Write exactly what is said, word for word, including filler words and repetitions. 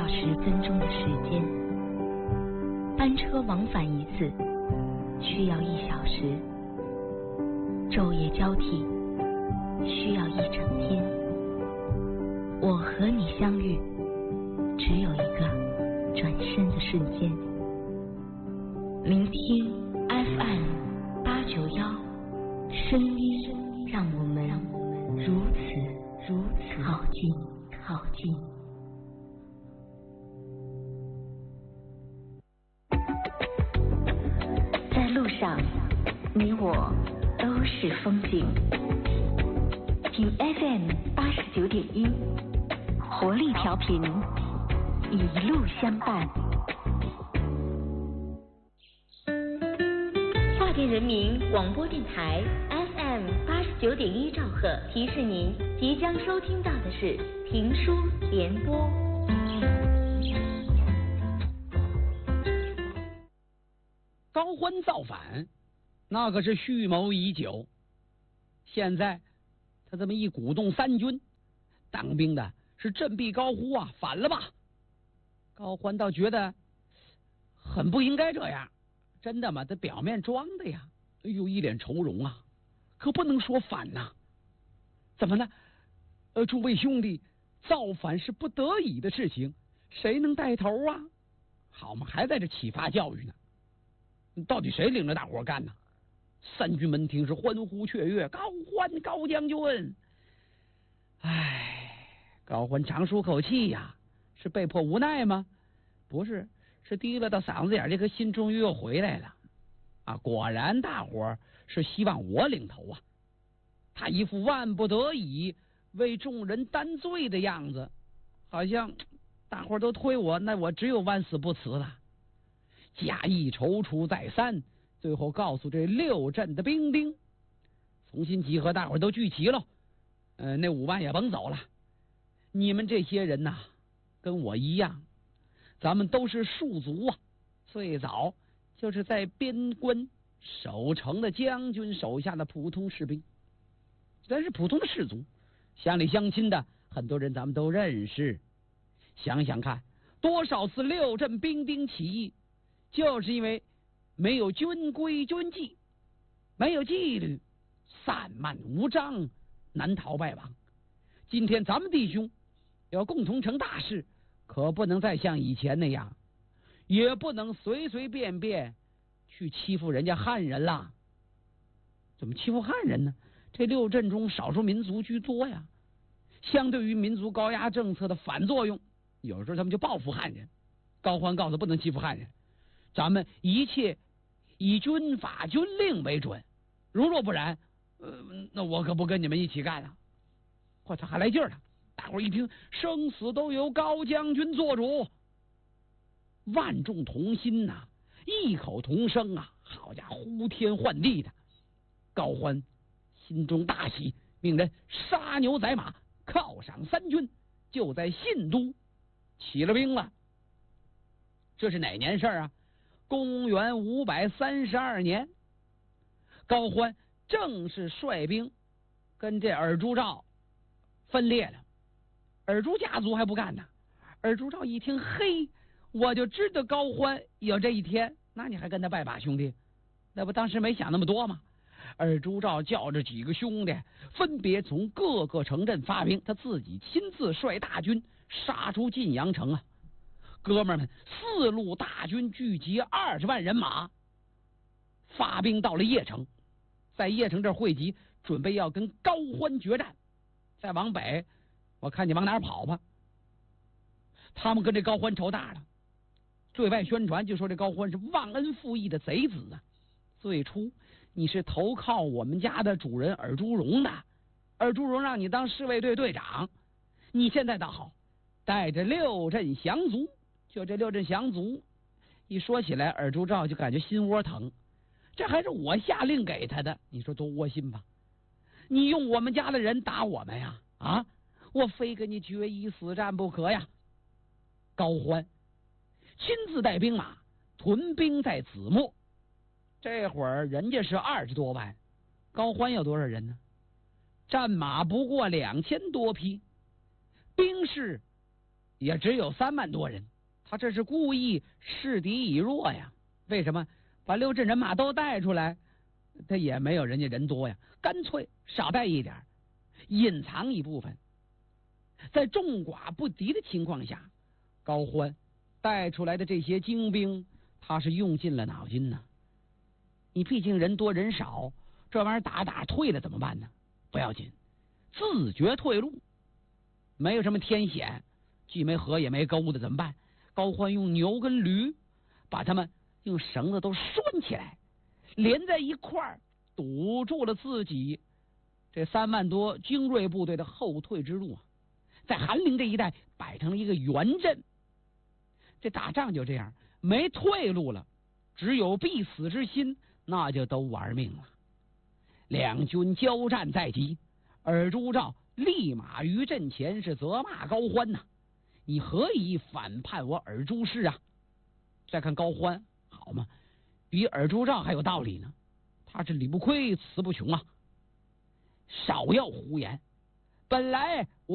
十分钟的时间，班车往返一次需要一小时，昼夜交替需要一整天。我和你相遇，只有一个转身的瞬间。聆听 F M 八九幺，声音让我们如此如此靠近靠近。在路上，你我都是风景。听 F M 八十九点一，活力调频，一路相伴。华电人民广播电台 F M 八十九点一兆赫提示您，即将收听到的是评书联播。 高欢造反，那可是蓄谋已久。现在他这么一鼓动三军，当兵的是振臂高呼啊，反了吧！高欢倒觉得很不应该这样。真的吗？他表面装的呀，哎呦，一脸愁容啊，可不能说反呐、啊。怎么呢？呃，诸位兄弟，造反是不得已的事情，谁能带头啊？好嘛，还在这启发教育呢。到底谁领着大伙干呢？三军门庭是欢呼雀跃，高欢高将军。唉，高欢长舒口气呀，是被迫无奈吗？不是。是提了到嗓子眼，这颗心终于又回来了啊！果然，大伙儿是希望我领头啊！他一副万不得已为众人担罪的样子，好像大伙儿都推我，那我只有万死不辞了。假意踌躇再三，最后告诉这六镇的兵丁，重新集合，大伙儿都聚齐了。呃，那五万也甭走了，你们这些人呐、啊，跟我一样。咱们都是戍卒啊，最早就是在边关守城的将军手下的普通士兵，咱是普通的士卒，乡里乡亲的很多人咱们都认识。想想看，多少次六镇兵丁起义，就是因为没有军规军纪，没有纪律，散漫无章，难逃败亡。今天咱们弟兄要共同成大事，可不能再像以前那样，也不能随随便便去欺负人家汉人啦。怎么欺负汉人呢？这六镇中少数民族居多呀，相对于民族高压政策的反作用，有时候他们就报复汉人。高欢告诉不能欺负汉人，咱们一切以军法军令为准，如若不然，呃，那我可不跟你们一起干了。我操，还来劲儿了！大伙儿一听，生死都由高将军做主，万众同心呐、啊，异口同声啊！好家伙，呼天唤地的。高欢心中大喜，命人杀牛宰马，犒赏三军，就在信都起了兵了。这是哪年事啊？公元五百三十二年，高欢正式率兵跟这尔朱兆分裂了。尔朱家族还不干呢，尔朱兆一听，嘿，我就知道高欢有这一天，那你还跟他拜把兄弟？那不当时没想那么多吗？尔朱兆叫着几个兄弟，分别从各个城镇发兵，他自己亲自率大军杀出晋阳城啊！哥们儿们，四路大军聚集二十万人马，发兵到了邺城，在邺城这儿汇集，准备要跟高欢决战。再往北，我看你往哪儿跑吧。他们跟这高欢仇大了，对外宣传就说这高欢是忘恩负义的贼子啊！最初你是投靠我们家的主人尔朱荣的，尔朱荣让你当侍卫队队长，你现在倒好，带着六镇降卒。就这六镇降卒一说起来，尔朱兆就感觉心窝疼，这还是我下令给他的，你说多窝心吧？你用我们家的人打我们呀？啊，我非跟你决一死战不可呀！高欢亲自带兵马屯兵在子墨，这会儿人家是二十多万，高欢有多少人呢？战马不过两千多匹，兵士也只有三万多人，他这是故意示敌以弱呀。为什么把六镇人马都带出来？他也没有人家人多呀，干脆少带一点，隐藏一部分。在众寡不敌的情况下，高欢带出来的这些精兵，他是用尽了脑筋呢。你毕竟人多人少，这玩意儿打打退了怎么办呢？不要紧，自觉退路。没有什么天险，既没河也没沟的怎么办？高欢用牛跟驴把他们用绳子都拴起来，连在一块儿，堵住了自己这三万多精锐部队的后退之路啊！在韩陵这一带摆成了一个圆阵。这打仗就这样，没退路了，只有必死之心，那就都玩命了。两军交战在即，尔朱兆立马于阵前是责骂高欢呐、啊：“你何以反叛我尔朱氏啊？”再看高欢，好嘛，比尔朱兆还有道理呢。他是理不亏，词不穷啊。少要胡言，本来我